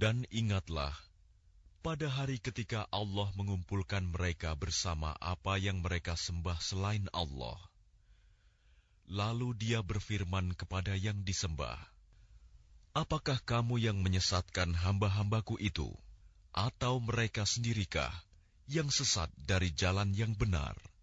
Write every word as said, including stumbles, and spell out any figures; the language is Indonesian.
Dan ingatlah, pada hari ketika Allah mengumpulkan mereka bersama apa yang mereka sembah selain Allah. Lalu Dia berfirman kepada yang disembah, apakah kamu yang menyesatkan hamba-hambaku itu, atau mereka sendirikah yang sesat dari jalan yang benar?